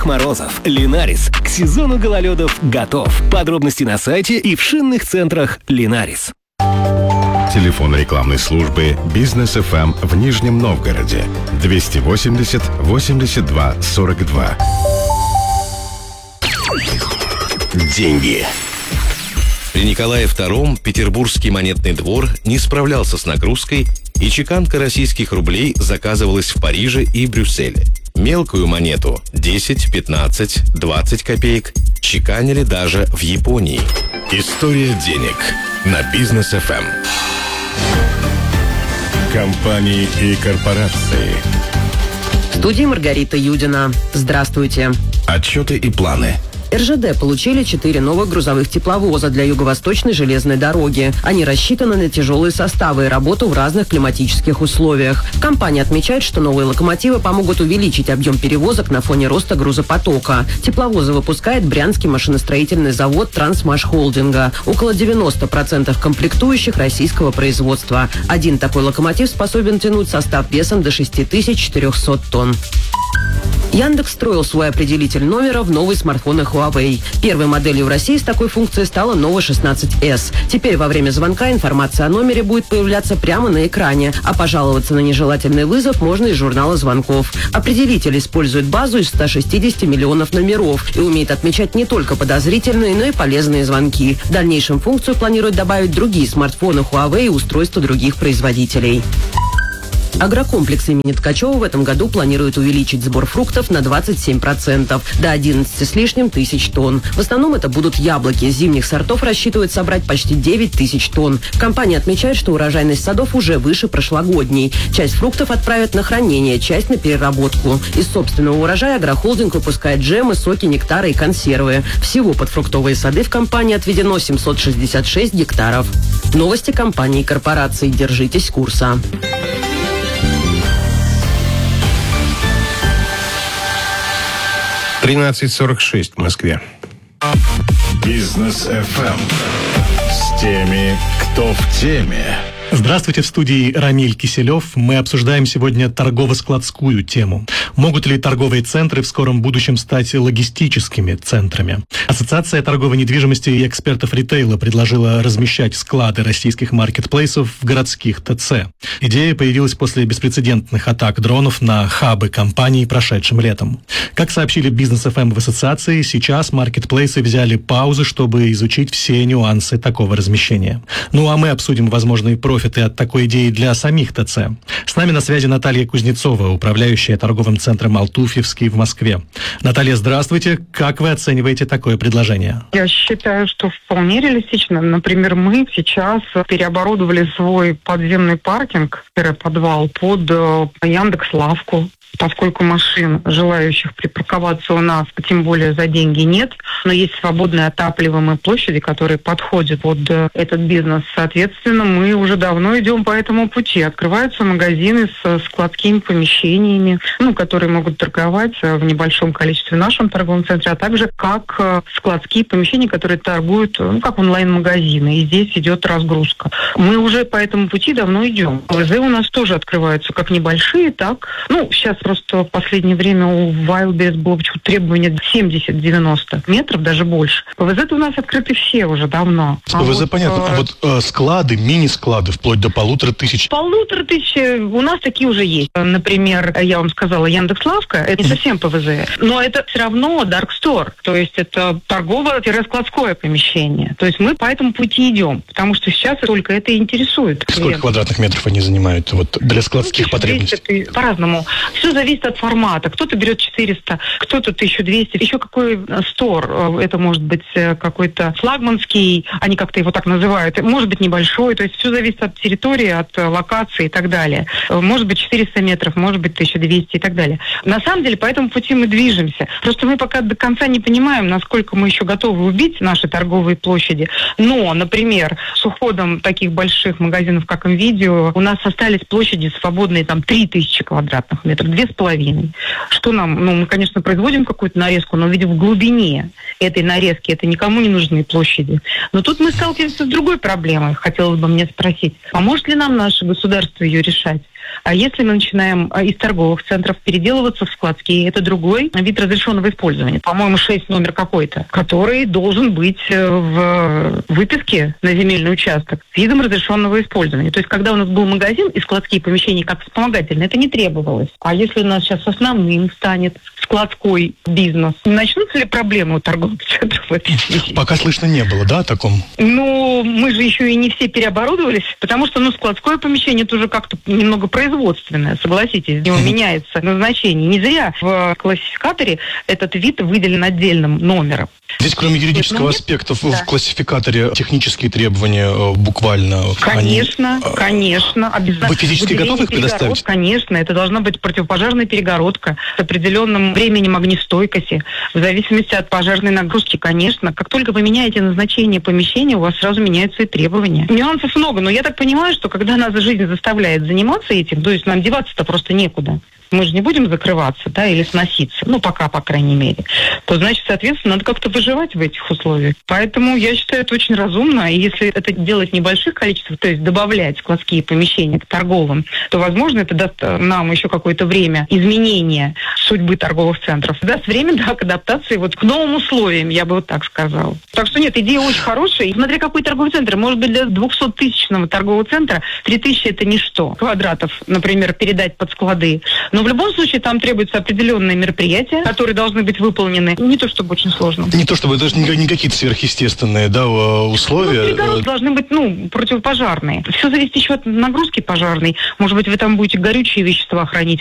Морозов, Линарис. К сезону гололедов готов. Подробности на сайте и в шинных центрах Линарис. Телефон рекламной службы «Бизнес ФМ» в Нижнем Новгороде 280 82 42. Деньги. При Николае II Петербургский монетный двор не справлялся с нагрузкой, и чеканка российских рублей заказывалась в Париже и Брюсселе. Мелкую монету 10, 15, 20 копеек чеканили даже в Японии. История денег на Бизнес ФМ. Компании и корпорации. В студии Маргарита Юдина. Здравствуйте. Отчеты и планы. РЖД получили 4 новых грузовых тепловоза для Юго-Восточной железной дороги. Они рассчитаны на тяжелые составы и работу в разных климатических условиях. Компания отмечает, что новые локомотивы помогут увеличить объем перевозок на фоне роста грузопотока. Тепловозы выпускает Брянский машиностроительный завод «Трансмашхолдинга». Около 90% комплектующих российского производства. Один такой локомотив способен тянуть состав весом до 6400 тонн. Яндекс встроил свой определитель номера в новые смартфоны Huawei. Первой моделью в России с такой функцией стала Nova 16S. Теперь во время звонка информация о номере будет появляться прямо на экране, а пожаловаться на нежелательный вызов можно из журнала звонков. Определитель использует базу из 160 миллионов номеров и умеет отмечать не только подозрительные, но и полезные звонки. В дальнейшем функцию планируют добавить другие смартфоны Huawei и устройства других производителей. Агрокомплекс имени Ткачева в этом году планирует увеличить сбор фруктов на 27%, до 11 с лишним тысяч тонн. В основном это будут яблоки. Зимних сортов рассчитывают собрать почти 9 тысяч тонн. Компания отмечает, что урожайность садов уже выше прошлогодней. Часть фруктов отправят на хранение, часть на переработку. Из собственного урожая агрохолдинг выпускает джемы, соки, нектары и консервы. Всего под фруктовые сады в компании отведено 766 гектаров. Новости компании и корпораций. Держитесь курса. 13:46 в Москве. Бизнес ФМ. С теми, кто в теме. Здравствуйте, в студии Рамиль Киселев. Мы обсуждаем сегодня торгово-складскую тему. Могут ли торговые центры в скором будущем стать логистическими центрами? Ассоциация торговой недвижимости и экспертов ритейла предложила размещать склады российских маркетплейсов в городских ТЦ. Идея появилась после беспрецедентных атак дронов на хабы компаний прошедшим летом. Как сообщили Бизнес ФМ в ассоциации, сейчас маркетплейсы взяли паузу, чтобы изучить все нюансы такого размещения. Ну а мы обсудим возможные профиты от такой идеи для самих ТЦ. С нами на связи Наталья Кузнецова, управляющая торговым центром «Алтуфьевский» в Москве. Наталья, здравствуйте. Как вы оцениваете такое предложение? Я считаю, что вполне реалистично. Например, мы сейчас переоборудовали свой подземный паркинг, подвал, под Яндекс.Лавку. Поскольку машин, желающих припарковаться у нас, тем более за деньги, нет, но есть свободные отапливаемые площади, которые подходят под этот бизнес. Соответственно, мы уже давно идем по этому пути. Открываются магазины с складскими помещениями, которые могут торговать в небольшом количестве в нашем торговом центре, а также как складские помещения, которые торгуют, как онлайн-магазины. И здесь идет разгрузка. Мы уже по этому пути давно идем. ПВЗ у нас тоже открываются как небольшие, так, сейчас просто в последнее время у Wildberries было почему-то требование 70-90 метров, даже больше. ПВЗ-то у нас открыты все уже давно. С ПВЗ понятно. А вот склады, мини-склады, вплоть до 1500. 1500 у нас такие уже есть. Например, я вам сказала, Яндекс.Лавка, это не совсем ПВЗ, но это все равно Dark Store, то есть это торгово-складское помещение. То есть мы по этому пути идем, потому что сейчас только это и интересует. Сколько квадратных метров они занимают для складских потребностей? По-разному. Все зависит от формата. Кто-то берет 400, кто-то 1200. Еще какой стор. Это может быть какой-то флагманский, они как-то его так называют. Может быть небольшой. То есть все зависит от территории, от локации и так далее. Может быть 400 метров, может быть 1200 и так далее. На самом деле по этому пути мы движемся. Просто мы пока до конца не понимаем, насколько мы еще готовы убить наши торговые площади. Но, например, с уходом таких больших магазинов, как МВидео, у нас остались площади свободные 3000 квадратных метров. 2,5. Что нам? Мы, конечно, производим какую-то нарезку, но видим в глубине этой нарезки. Это никому не нужные площади. Но тут мы сталкиваемся с другой проблемой. Хотелось бы мне спросить, поможет ли нам наше государство ее решать? А если мы начинаем из торговых центров переделываться в складские, это другой вид разрешенного использования. По-моему, 6 номер какой-то, который должен быть в выписке на земельный участок видом разрешенного использования. То есть, когда у нас был магазин и складские помещения как вспомогательные, это не требовалось. А если у нас сейчас основным станет складской бизнес, начнутся ли проблемы у торговых центров в этой связи? Пока слышно не было, да, о таком? Ну, мы же еще и не все переоборудовались, потому что, складское помещение это уже как-то немного производственное, согласитесь, у него меняется назначение. Не зря в классификаторе этот вид выделен отдельным номером. Здесь, кроме юридического аспекта, в классификаторе технические требования буквально... Конечно, обязательно. Вы физически готовы их предоставить? Конечно, это должна быть противопожарная перегородка с определенным временем огнестойкости, в зависимости от пожарной нагрузки, конечно. Как только вы меняете назначение помещения, у вас сразу меняются и требования. Нюансов много, но я так понимаю, что когда нас жизнь заставляет заниматься этим, то есть нам деваться-то просто некуда. Мы же не будем закрываться, да, или сноситься, пока, по крайней мере, то, значит, соответственно, надо как-то выживать в этих условиях. Поэтому я считаю это очень разумно, и если это делать в небольших количествах, то есть добавлять складские помещения к торговым, то, возможно, это даст нам еще какое-то время изменения судьбы торговых центров. Даст время, да, к адаптации к новым условиям, я бы так сказала. Так что нет, идея очень хорошая. И смотря какой торговый центр, может быть, для 200-тысячного торгового центра 3000 это ничто. Квадратов, например, передать под склады. Но в любом случае там требуются определенные мероприятия, которые должны быть выполнены. Не то чтобы очень сложно. Не то чтобы даже не какие-то сверхъестественные, да, условия. Перегородки должны быть, противопожарные. Все зависит еще от нагрузки пожарной. Может быть, вы там будете горючие вещества хранить